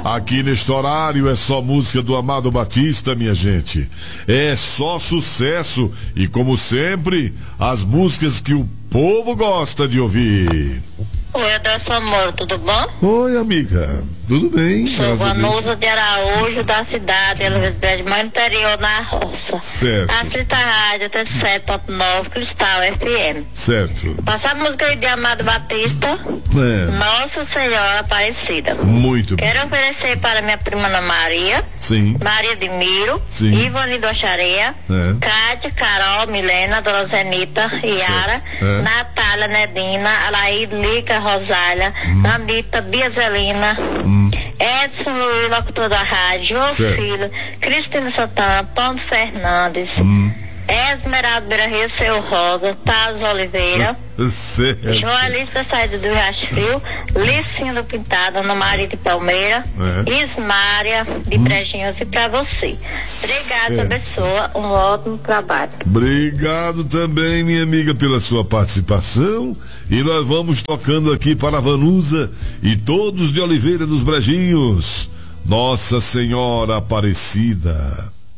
Aqui neste horário é só música do Amado Batista, minha gente. É só sucesso e, como sempre, as músicas que o povo gosta de ouvir. Oi, Adelson Amor, tudo bom? Oi, amiga. Tudo bem? Sou Vanusa de Araújo, da cidade de Elvesbrede, mas interior, na roça. Certo. Assista a rádio 37.9 Cristal FM. Certo. Passar a música aí de Amado Batista, Nossa Senhora Aparecida. Muito bem. Quero oferecer para minha prima Ana Maria, Sim. Maria de Miro, Sim. Ivone do Achareia, Cátia, Carol, Milena, Dona Zenita, Yara, Natália, Nedina, Alaide, Lica, Rosália, Anitta, Biazelina, Edson Luiz, locutor da rádio, filho, Cristina Santana, Paulo Fernandes, Esmeralda Beira Rio, Seu Rosa, Taz Oliveira, Joalista Saída do Riacho Frio, Licinho do Pintado, Ana Maria de Palmeira, Ismária de Brejinhos, e pra você. Obrigada, abençoa, um ótimo trabalho. Obrigado também, minha amiga, pela sua participação. E nós vamos tocando aqui para a Vanusa e todos de Oliveira dos Brejinhos, Nossa Senhora Aparecida.